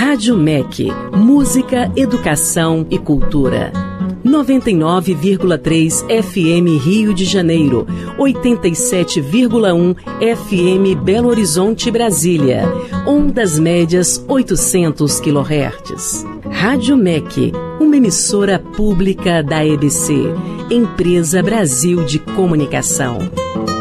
Rádio MEC, Música, Educação e Cultura. 99,3 FM Rio de Janeiro, 87,1 FM Belo Horizonte, Brasília. Ondas médias 800 kHz. Rádio MEC, uma emissora pública da EBC, Empresa Brasil de Comunicação.